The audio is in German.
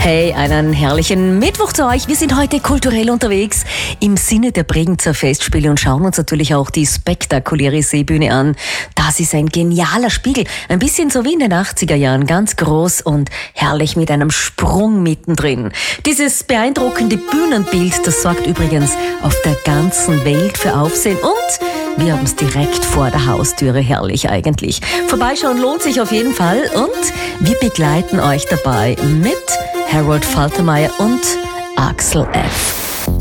Hey, einen herrlichen Mittwoch zu euch. Wir sind heute kulturell unterwegs im Sinne der Bregenzer Festspiele und schauen uns natürlich auch die spektakuläre Seebühne an. Das ist ein genialer Spiegel, ein bisschen so wie in den 80er Jahren, ganz groß und herrlich mit einem Sprung mittendrin. Dieses beeindruckende Bühnenbild, das sorgt übrigens auf der ganzen Welt für Aufsehen und wir haben es direkt vor der Haustüre, herrlich eigentlich. Vorbeischauen lohnt sich auf jeden Fall und wir begleiten euch dabei mit Harold Faltermeyer und Axel F.